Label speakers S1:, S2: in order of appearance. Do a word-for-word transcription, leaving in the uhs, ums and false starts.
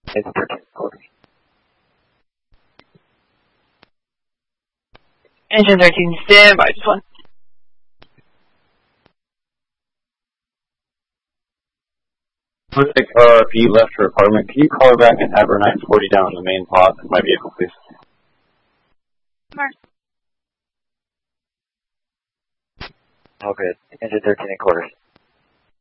S1: Engine thirteen and quarters.
S2: Engine thirteen, stand by, just one.
S3: Pacific R R P left her apartment. Can you call her back and have her nine forty down in the main pod of my vehicle, please?
S2: Mark.
S1: All good. Engine thirteen and quarters.